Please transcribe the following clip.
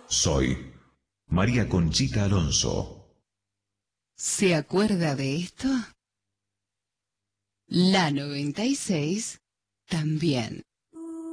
Soy María Conchita Alonso. ¿Se acuerda de esto? La 96 también.